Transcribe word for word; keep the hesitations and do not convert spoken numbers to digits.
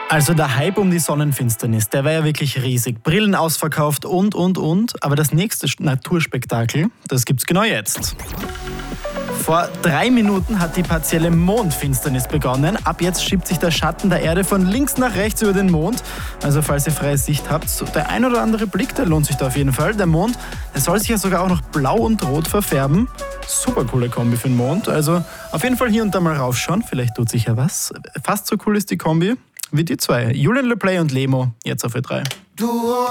Also der Hype um die Sonnenfinsternis, der war ja wirklich riesig. Brillen ausverkauft und, und, und. Aber das nächste Naturspektakel, das gibt's genau jetzt. Vor drei Minuten hat die partielle Mondfinsternis begonnen. Ab jetzt schiebt sich der Schatten der Erde von links nach rechts über den Mond. Also falls ihr freie Sicht habt, so der ein oder andere Blick, der lohnt sich da auf jeden Fall. Der Mond, der soll sich ja sogar auch noch blau und rot verfärben. Super coole Kombi für den Mond. Also auf jeden Fall hier und da mal raufschauen, vielleicht tut sich ja was. Fast so cool ist die Kombi wie die zwei. Julian Le Play und Lemo, jetzt auf Ö drei.